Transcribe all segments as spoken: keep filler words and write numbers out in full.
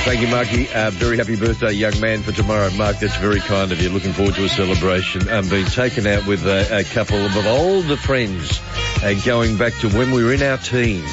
Thank you, Marky. Uh, very happy birthday, young man, for tomorrow. Mark, that's very kind of you. Looking forward to a celebration. Um, being taken out with a, a couple of older friends uh, going back to when we were in our teens.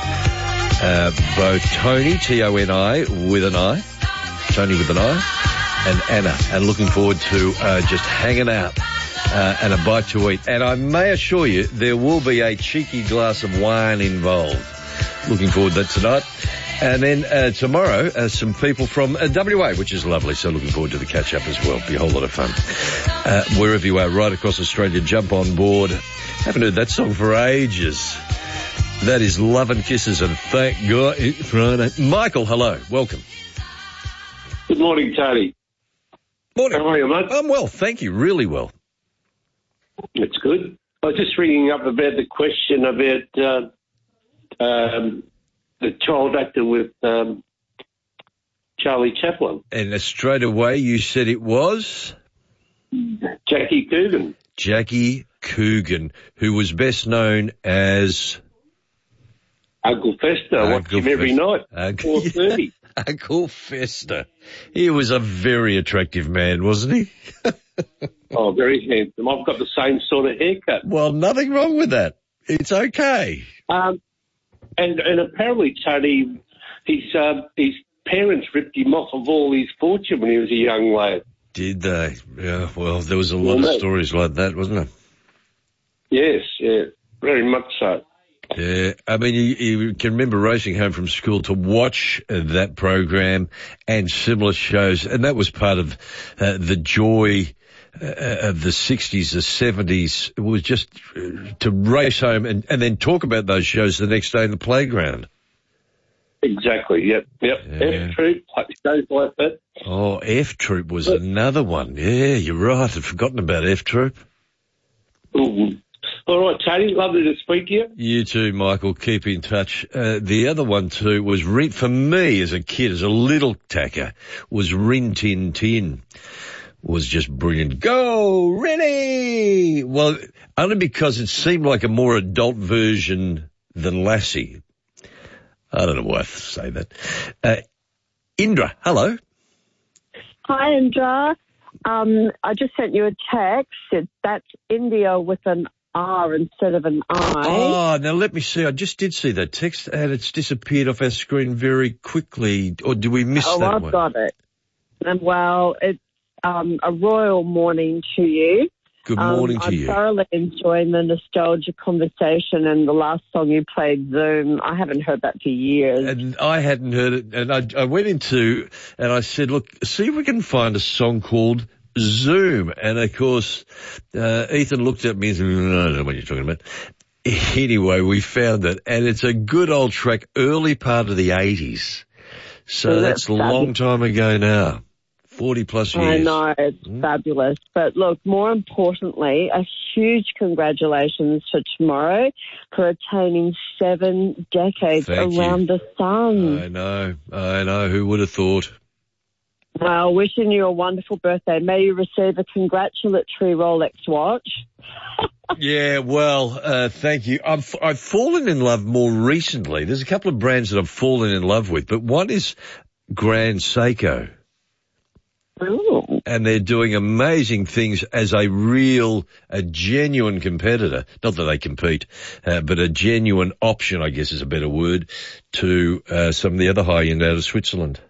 Uh, both Tony, T O N I, with an I, Tony with an I, and Anna. And looking forward to uh, just hanging out uh, and a bite to eat. And I may assure you there will be a cheeky glass of wine involved. Looking forward to that tonight. And then uh, tomorrow, uh, some people from uh, W A, which is lovely. So looking forward to the catch-up as well. Be a whole lot of fun. Uh, wherever you are, right across Australia, jump on board. Haven't heard that song for ages. That is Love and Kisses, and thank God it's Friday. Michael, hello. Welcome. Good morning, Tony. Morning. How are you, mate? I'm well, thank you. Really well. It's good. I was just ringing up about the question about uh, um, the child actor with um, Charlie Chaplin. And uh, straight away you said it was? Jackie Coogan. Jackie Coogan, who was best known as... Uncle Fester. I watch him every night. Uncle, four thirty. Uncle Fester. He was a very attractive man, wasn't he? Oh, very handsome. I've got the same sort of haircut. Well, nothing wrong with that. It's okay. Um, and, and apparently, Tony, his, uh, his parents ripped him off of all his fortune when he was a young lad. Did they? Yeah, well, there was a lot well, of stories like that, wasn't there? Yes, yeah, very much so. Yeah, I mean, you, you can remember racing home from school to watch uh, that program and similar shows, and that was part of uh, the joy uh, of the sixties, the seventies. It was just uh, to race home and, and then talk about those shows the next day in the playground. Exactly, yep, yep. Yeah. F-Troop, shows like that. Oh, F-Troop was but, another one. Yeah, you're right. I'd forgotten about F-Troop. Mm-hmm. All right, Tony, lovely to speak to you. You too, Michael. Keep in touch. Uh, the other one too was, Rin, for me as a kid, as a little tacker, was Rin Tin Tin. Was just brilliant. Go, Rennie! Well, only because it seemed like a more adult version than Lassie. I don't know why I say that. Uh, Indra, hello. Hi, Indra. Um, I just sent you a text. It's, that's India with an R instead of an I. Oh, now let me see. I just did see that text and it's disappeared off our screen very quickly. Or do we miss oh, that I've one? Oh, I've got it. And well, it's um, a royal morning to you. Good morning um, to I'm you. I'm thoroughly enjoying the nostalgia conversation, and the last song you played, Zoom, I haven't heard that for years. And I hadn't heard it, and I, I went into, and I said, look, see if we can find a song called Zoom. And of course, uh, Ethan looked at me and said, I don't know what you're talking about. Anyway, we found it, and it's a good old track, early part of the eighties. So Isn't that's a long time ago now. forty plus years. I know, it's mm. fabulous. But look, more importantly, a huge congratulations for tomorrow for attaining seven decades Thank around you. the sun. I know, I know. Who would have thought? Well, wishing you a wonderful birthday. May you receive a congratulatory Rolex watch. Yeah, well, uh, thank you. I've, I've fallen in love more recently. There's a couple of brands that I've fallen in love with, but one is Grand Seiko. Ooh. And they're doing amazing things as a real, a genuine competitor. Not that they compete, uh, but a genuine option, I guess is a better word, to uh, some of the other high-end out of Switzerland.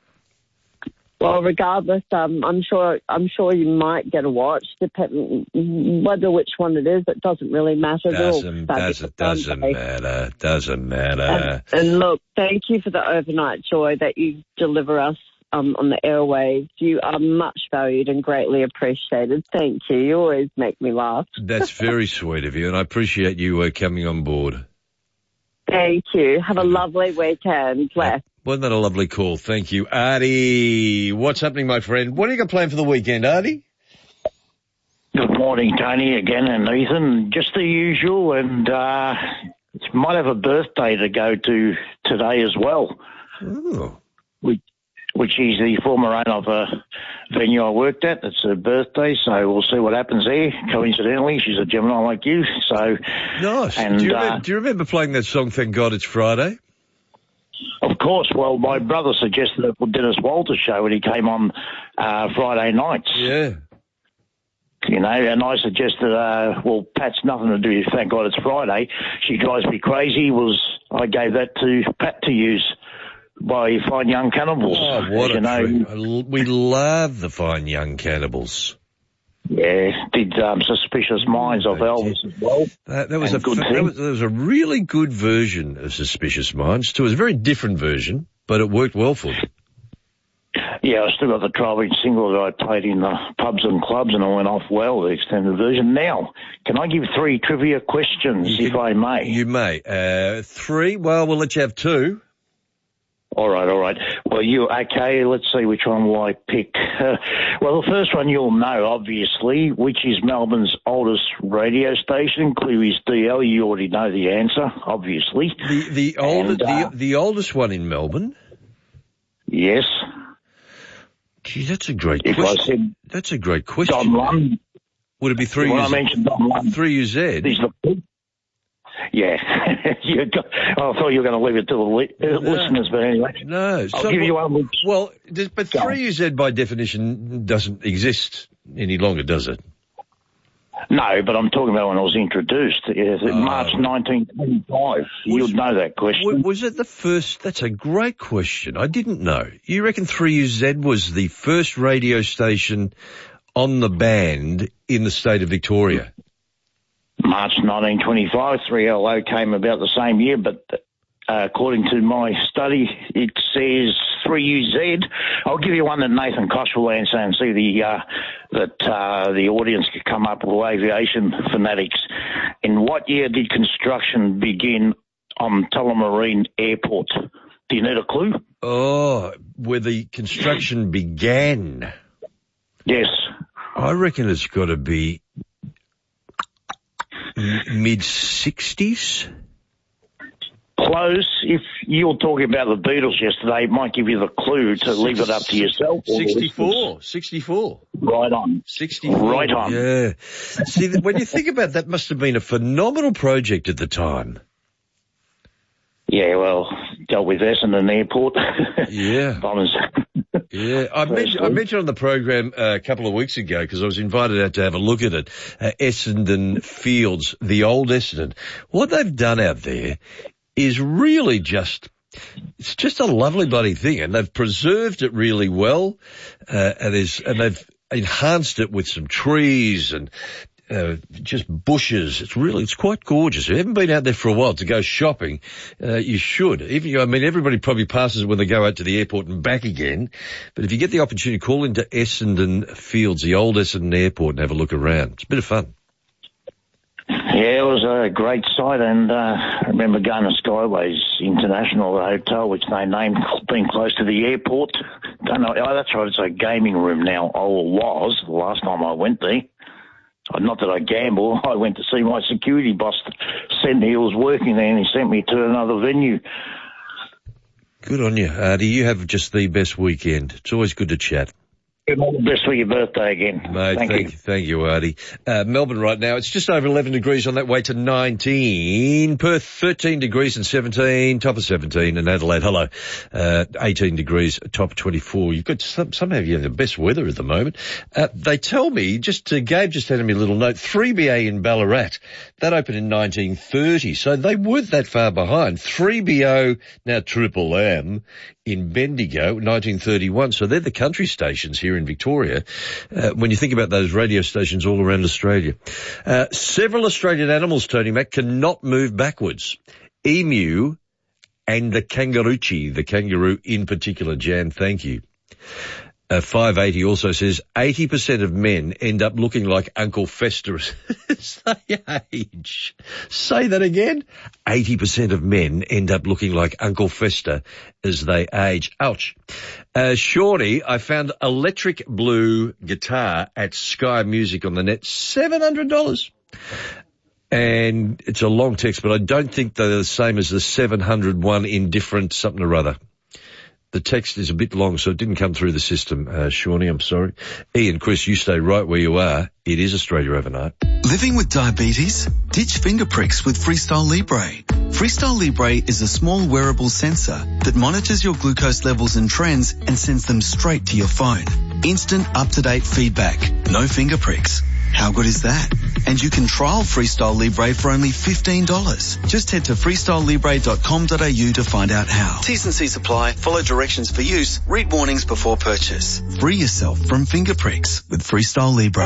Well, regardless, um, I'm sure I'm sure you might get a watch, depending whether which one it is. It doesn't really matter. Doesn't doesn't doesn't matter. Doesn't matter. And, and look, thank you for the overnight joy that you deliver us um, on the airwaves. You are much valued and greatly appreciated. Thank you. You always make me laugh. That's very sweet of you, and I appreciate you uh, coming on board. Thank you. Have a lovely weekend. Bless. Wasn't that a lovely call? Thank you. Artie, what's happening, my friend? What are you going to plan for the weekend, Artie? Good morning, Tony, again, and Ethan. Just the usual, and uh, might have a birthday to go to today as well. Oh. Which, which is the former owner of a venue I worked at. It's her birthday, so we'll see what happens there. Coincidentally, she's a Gemini like you, so... Nice. And, do, you uh, remember, do you remember playing that song, Thank God It's Friday? Of course. Well, my brother suggested it for Dennis Walter's show when he came on uh, Friday nights. Yeah. You know, and I suggested, uh, well, Pat's nothing to do, thank God it's Friday. She drives me crazy. Was I gave that to Pat to use by Fine Young Cannibals. Oh, what you a know. treat. We love the Fine Young Cannibals. Yeah, did um, Suspicious Minds of Elvis as well. That, that was a good that thing. was, that was a really good version of Suspicious Minds, too. It was a very different version, but it worked well for them. Yeah, I still got the twelve-inch single that I played in the pubs and clubs, and it went off well, the extended version. Now, can I give three trivia questions, You if can- I may? You may. Uh, three? Well, we'll let you have two. All right, all right. Well, you, okay, let's see which one will I pick. Uh, well, the first one you'll know, obviously, which is Melbourne's oldest radio station. Clue is D L. You already know the answer, obviously. The the, old, And, uh, the, the oldest one in Melbourne? Yes. Gee, that's a great If question. I said That's a great question. Don Lund, Would it be three when I U Z? mentioned Don Lund, three U Z? he's the... Yeah. you got, I thought you were going to leave it to the li- uh, listeners, but anyway. No. I'll so- give you one which... Well, does- but Go on. three U Z by definition doesn't exist any longer, does it? No, but I'm talking about when I was introduced. Yes, Oh. March nineteen twenty-five. You'd know that question. W- Was it the first? That's a great question. I didn't know. You reckon three U Z was the first radio station on the band in the state of Victoria? March nineteen twenty-five, three L O came about the same year, but uh, according to my study, it says three U Z. I'll give you one that Nathan Kosh will answer and see the uh, that uh, the audience could come up with aviation fanatics. In what year did construction begin on Tullamarine Airport? Do you need a clue? Oh, where the construction began. Yes. I reckon it's got to be m- mid-sixties. Close. If you were talking about the Beatles yesterday, it might give you the clue to leave it up to yourself. or the sixty-four. sixty-four. listeners. Right on. sixty-four. Right on. Yeah. See, th- when you think about that, must have been a phenomenal project at the time. Yeah, well, dealt with Essendon Airport. Yeah. Bombers. Yeah, I mentioned, I mentioned on the program uh, a couple of weeks ago because I was invited out to have a look at it. Uh, Essendon Fields, the old Essendon. What they've done out there is really just, it's just a lovely bloody thing, and they've preserved it really well, uh, and there's, and they've enhanced it with some trees and uh, just bushes. It's really, it's quite gorgeous. If you haven't been out there for a while to go shopping, uh, you should. Even, I mean, everybody probably passes it when they go out to the airport and back again, but if you get the opportunity, call into Essendon Fields, the old Essendon Airport, and have a look around. It's a bit of fun. Yeah, it was a great site, and uh, I remember going to Skyways International, the hotel, which they named being close to the airport. Don't know. Oh, that's right. It's a gaming room now. Oh, it was the last time I went there. Not that I gamble. I went to see my security boss. Sent me. He was working there, and he sent me to another venue. Good on you, Artie. You have just the best weekend. It's always good to chat. All the best for your birthday again. Mate, Thank, thank you. Thank you, Artie. Uh, Melbourne right now, it's just over eleven degrees on that way to nineteen. Perth, thirteen degrees and seventeen, top of seventeen. And Adelaide, hello, uh, eighteen degrees, top of twenty-four. You've got some, somehow you have the best weather at the moment. Uh, they tell me, just, uh, Gabe just handed me a little note, three B A in Ballarat. That opened in nineteen thirty, so they weren't that far behind. three B O, now Triple M, in Bendigo, nineteen thirty-one. So they're the country stations here in Victoria, uh, when you think about those radio stations all around Australia. Uh, several Australian animals, Tony Mac, cannot move backwards. Emu and the kangaroochie, the kangaroo in particular. Jan, thank you. Uh, five eighty also says eighty percent of men end up looking like Uncle Fester as they age. Say that again. eighty percent of men end up looking like Uncle Fester as they age. Ouch. Uh, Shawnee, I found electric blue guitar at Sky Music on the net, seven hundred dollars. And it's a long text, but I don't think they're the same as the seven hundred one in different something or other. The text is a bit long, so it didn't come through the system, uh, Shawnee, I'm sorry. Ian, Chris, you stay right where you are. It is Australia Overnight. Living with diabetes? Ditch finger pricks with Freestyle Libre. Freestyle Libre is a small wearable sensor that monitors your glucose levels and trends and sends them straight to your phone. Instant up-to-date feedback. No finger pricks. How good is that? And you can trial Freestyle Libre for only fifteen dollars. Just head to freestyle libre dot com dot a u to find out how. T's and C's apply. Follow directions for use. Read warnings before purchase. Free yourself from finger pricks with Freestyle Libre.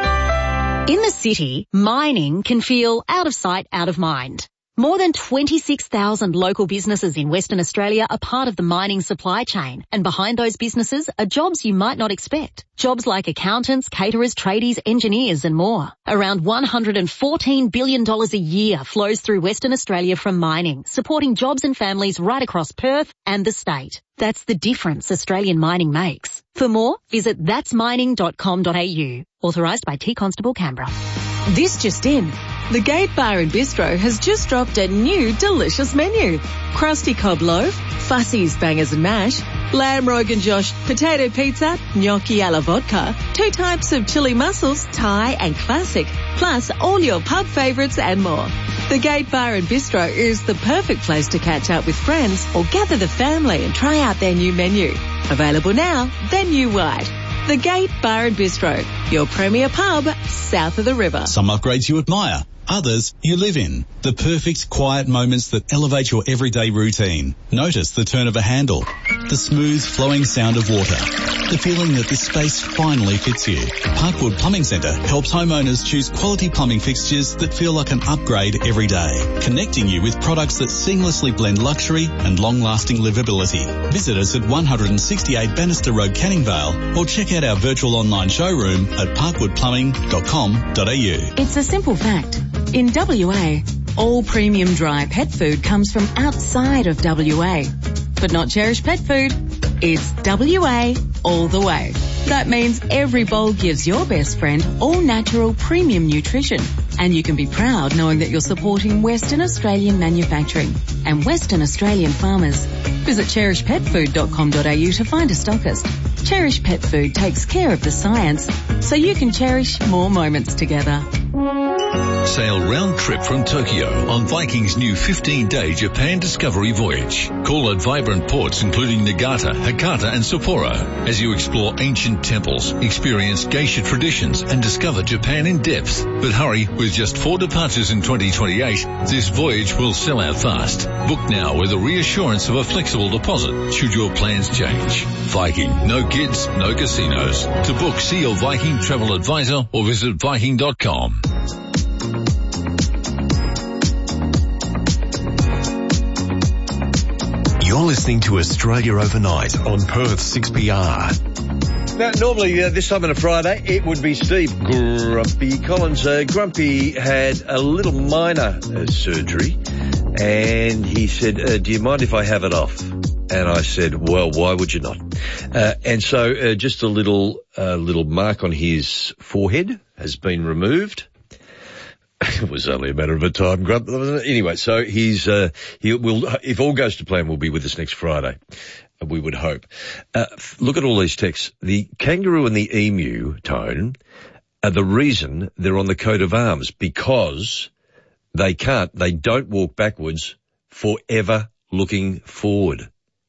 In the city, mining can feel out of sight, out of mind. More than twenty-six thousand local businesses in Western Australia are part of the mining supply chain, and behind those businesses are jobs you might not expect. Jobs like accountants, caterers, tradies, engineers and more. Around one hundred fourteen billion dollars a year flows through Western Australia from mining, supporting jobs and families right across Perth and the state. That's the difference Australian mining makes. For more, visit that's mining dot com dot a u. Authorised by T Constable Canberra. This just in. The Gate Bar and Bistro has just dropped a new delicious menu. Crusty cob loaf, Fussies bangers and mash, lamb rogan josh, potato pizza, gnocchi alla vodka, two types of chili mussels, Thai and classic, plus all your pub favourites and more. The Gate Bar and Bistro is the perfect place to catch up with friends or gather the family and try out their new menu. Available now, then new wide. The Gate Bar and Bistro, your premier pub south of the river. Some upgrades you admire, others you live in. The perfect quiet moments that elevate your everyday routine. Notice the turn of a handle, the smooth flowing sound of water, the feeling that this space finally fits you. Parkwood Plumbing Centre helps homeowners choose quality plumbing fixtures that feel like an upgrade every day, connecting you with products that seamlessly blend luxury and long-lasting livability. Visit us at one sixty-eight Bannister Road, Canning Vale, or check out our virtual online showroom at parkwood plumbing dot com dot a u. It's a simple fact. In W A, all premium dry pet food comes from outside of W A. But not Cherish Pet Food. It's W A all the way. That means every bowl gives your best friend all-natural premium nutrition. And you can be proud knowing that you're supporting Western Australian manufacturing and Western Australian farmers. Visit cherish pet food dot com dot a u to find a stockist. Cherish Pet Food takes care of the science so you can cherish more moments together. Sail round trip from Tokyo on Viking's new fifteen-day Japan Discovery Voyage. Call at vibrant ports including Nagata, Hakata and Sapporo as you explore ancient temples, experience geisha traditions and discover Japan in depth. But hurry, with just four departures in twenty twenty-eight, this voyage will sell out fast. Book now with a reassurance of a flexible deposit should your plans change. Viking, no kids, no casinos. To book, see your Viking travel advisor or visit viking dot com. You're listening to Australia Overnight on Perth six B R. Now, normally uh, this time on a Friday, it would be Steve Grumpy Collins. Uh, Grumpy had a little minor uh, surgery, and he said, uh, do you mind if I have it off? And I said, well, why would you not? Uh, and so uh, just a little uh, little mark on his forehead has been removed. It was only a matter of a time, Grump. Anyway, so he's, uh, he will, if all goes to plan, will be with us next Friday. We would hope. Uh, look at all these texts. The kangaroo and the emu, Tone, are the reason they're on the coat of arms, because they can't, they don't walk backwards, forever looking forward.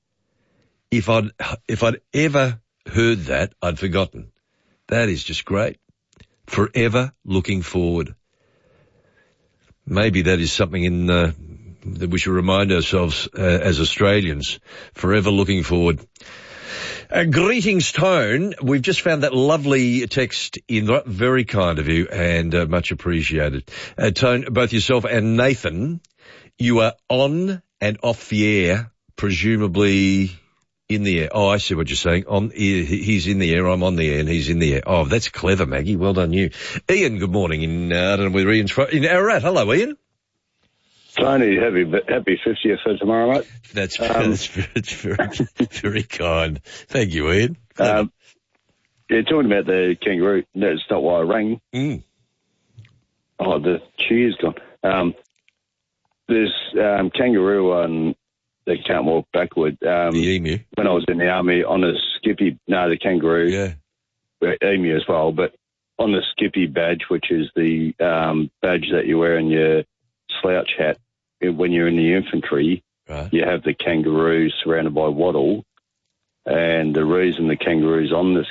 If I'd, if I'd ever heard that, I'd forgotten. That is just great. Forever looking forward. Maybe that is something in, uh, that we should remind ourselves uh, as Australians. Forever looking forward. Uh, greetings, Tone. We've just found that lovely text in. Very kind of you and uh, much appreciated. Uh, Tone, both yourself and Nathan, you are on and off the air, presumably in the air. Oh, I see what you're saying. On, he's in the air, I'm on the air, and he's in the air. Oh, that's clever, Maggie. Well done, you. Ian, good morning. In, uh, I don't know whether Ian's from, in Ararat. Hello, Ian. Tony, happy happy fiftieth for tomorrow, mate. That's, um, that's, that's very, very kind. Thank you, Ian. Um, yeah, talking about the kangaroo, that's not why I rang. Mm. Oh, the cheer's gone. Um, there's um, kangaroo on they can't walk backward. Um, the emu. When I was in the army, on the Skippy, no, the kangaroo. Yeah. Emu as well, but on the Skippy badge, which is the um, badge that you wear in your slouch hat, when you're in the infantry, right. you have the kangaroo surrounded by wattle, and the reason the kangaroo's on this